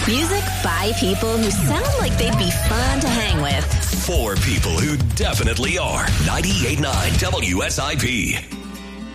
Music by people who sound like they'd be fun to hang with. For people who definitely are. 98.9 WSIP.